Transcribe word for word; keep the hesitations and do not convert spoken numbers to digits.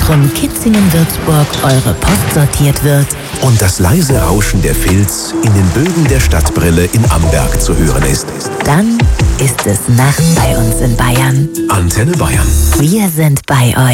Zentrum Kitzingen-Würzburg eure Post sortiert wird und das leise Rauschen der Filz in den Bögen der Stadtbrille in Amberg zu hören ist, dann ist es Nacht bei uns in Bayern. Antenne Bayern. Wir sind bei euch.